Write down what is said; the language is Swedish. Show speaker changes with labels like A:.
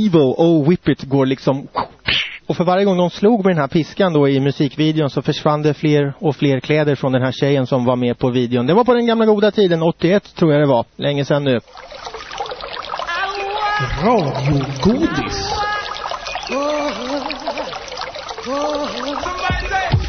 A: evil, oh whip it går liksom. Och för varje gång de slog med den här piskan då i musikvideon så försvann det fler och fler kläder från den här tjejen som var med på videon. Det var på den gamla goda tiden, 81 tror jag det var. Länge sedan nu.
B: Radiogodis.